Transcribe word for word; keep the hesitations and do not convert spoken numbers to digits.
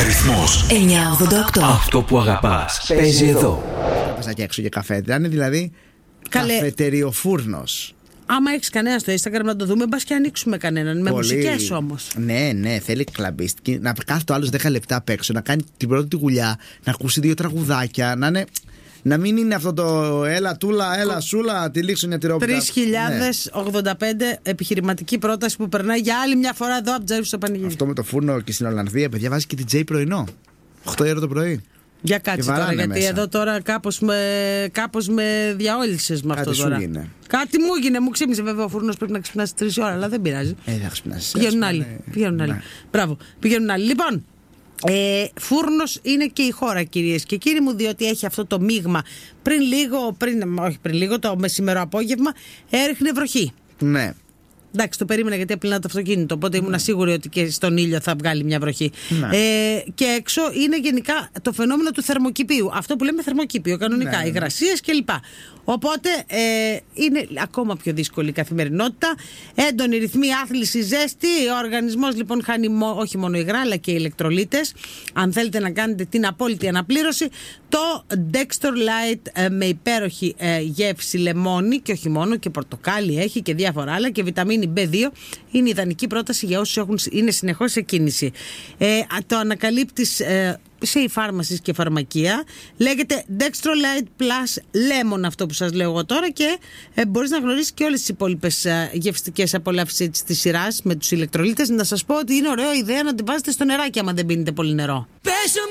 Αριθμός εννιά ογδόντα οκτώ. Αυτό που αγαπάς παίζει εδώ. Πας και έξω για καφέ. Είναι δηλαδή καφετεριοφούρνος. Άμα έχεις κανένα στο Instagram να το δούμε, μπας και ανοίξουμε κανέναν. Με μουσικές όμως. Ναι, ναι, θέλει κλαμπίστικη. Να κάθει το άλλο δέκα λεπτά απ' έξω, να κάνει την πρώτη του γουλιά, να ακούσει δύο τραγουδάκια, να είναι. Να μην είναι αυτό το έλα τούλα, έλα σούλα, τη λήξω μια τυρόπιτα. τρεις χιλιάδες ογδόντα πέντε ναι. Επιχειρηματική πρόταση που περνάει για άλλη μια φορά εδώ από Τζάιρου στο πανηγύρι. Αυτό με το φούρνο και στην Ολλανδία, παιδιά, βάζει και την τζέι πρωινό. οκτώ η ώρα το πρωί. Για κάτσε τώρα, γιατί μέσα. Εδώ τώρα κάπως με, κάπως με διαόλυσες με αυτό. Κάτι τώρα. Σου γίνε. Κάτι μου έγινε, μου ξύπνησε βέβαια ο φούρνος, πρέπει να ξυπνάσει τρεις ώρα, αλλά δεν πειράζει. Ε, θα ξυπνάσει. Πηγαίνουν άλλοι. Πηγαίνουν άλλοι. Μπράβο, πηγαίνουν άλλοι. Λοιπόν. Ε, φούρνος είναι και η χώρα, κυρίες και κύριοι μου, διότι έχει αυτό το μείγμα. Πριν λίγο, πριν, όχι πριν λίγο, το μεσημερό απόγευμα έριχνε βροχή. Ναι. Εντάξει, το περίμενα γιατί απλά το αυτοκίνητο. Οπότε ήμουν ναι. σίγουρη ότι και στον ήλιο θα βγάλει μια βροχή. Ναι. Ε, και έξω είναι γενικά το φαινόμενο του θερμοκηπίου. Αυτό που λέμε θερμοκήπιο, κανονικά. Ναι. Υγρασίες κλπ. Οπότε ε, είναι ακόμα πιο δύσκολη η καθημερινότητα. Έντονη ρυθμή, άθληση, ζέστη. Ο οργανισμός λοιπόν χάνει μο, όχι μόνο υγρά αλλά και ηλεκτρολίτες. Αν θέλετε να κάνετε την απόλυτη αναπλήρωση, το Dextor Light ε, με υπέροχη ε, γεύση λεμόνι και όχι μόνο, και πορτοκάλι έχει και διάφορα άλλα, και βιταμίνη μπι δύο είναι ιδανική πρόταση για όσους έχουν, είναι συνεχώς σε κίνηση. Ε, το ανακαλύπτεις ε, σε e-pharmacies και φαρμακεία. Λέγεται Dextro Light Plus Lemon αυτό που σας λέω εγώ τώρα, και ε, μπορείς να γνωρίσεις και όλες τις υπόλοιπες ε, γευστικές απολαύσεις της σειράς με τους ηλεκτρολίτες. Να σας πω ότι είναι ωραίο ιδέα να την βάζετε στο νεράκι άμα δεν πίνετε πολύ νερό.